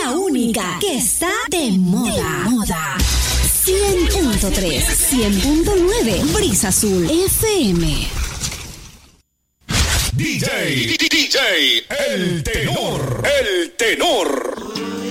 la única que está de moda. 100.3, 100.9, Brisa Azul FM. DJ, El Tenor.